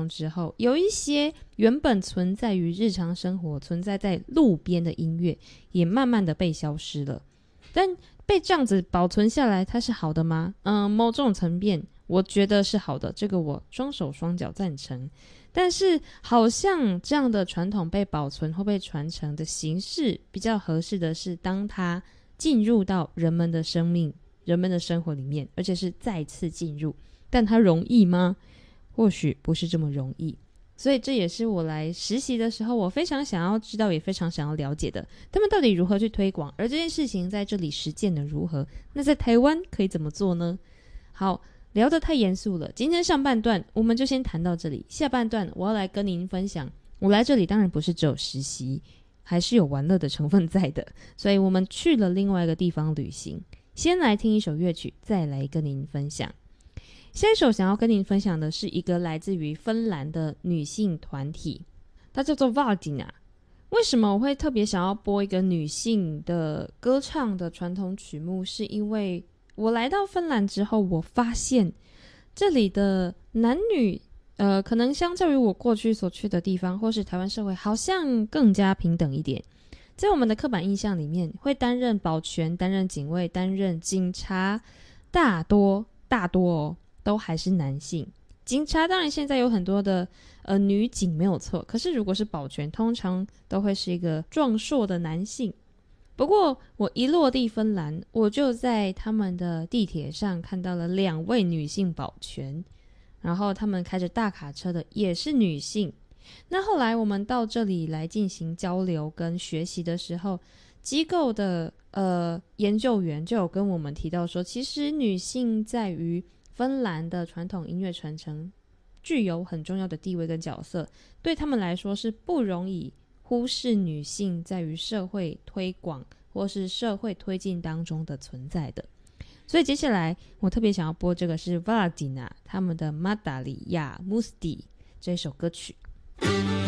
中之后，有一些原本存在于日常生活、存在在路边的音乐，也慢慢的被消失了。但被这样子保存下来，它是好的吗？某种层面，我觉得是好的，这个我双手双脚赞成。但是，好像这样的传统被保存或被传承的形式，比较合适的是，当它进入到人们的生命、人们的生活里面，而且是再次进入。但它容易吗？或许不是这么容易。所以这也是我来实习的时候，我非常想要知道，也非常想要了解的，他们到底如何去推广，而这件事情在这里实践的如何，那在台湾可以怎么做呢？好，聊得太严肃了，今天上半段我们就先谈到这里，下半段我要来跟您分享，我来这里当然不是只有实习，还是有玩乐的成分在的，所以我们去了另外一个地方旅行。先来听一首乐曲，再来跟您分享。下一首想要跟您分享的是一个来自于芬兰的女性团体，它叫做 Vardina。 为什么我会特别想要播一个女性的歌唱的传统曲目，是因为我来到芬兰之后，我发现这里的男女可能相较于我过去所去的地方或是台湾社会，好像更加平等一点。在我们的刻板印象里面，会担任保全、担任警卫、担任警察，大多都还是男性。警察当然现在有很多的女警没有错，可是如果是保全，通常都会是一个壮硕的男性。不过我一落地芬兰，我就在他们的地铁上看到了2位女性保全，然后他们开着大卡车的也是女性。那后来我们到这里来进行交流跟学习的时候，机构的研究员就有跟我们提到说，其实女性在于芬兰的传统音乐传承具有很重要的地位跟角色，对他们来说是不容易忽视女性在于社会推广或是社会推进当中的存在的。所以接下来我特别想要播这个是 Vardina 他们的 Madalija Musti 这首歌曲。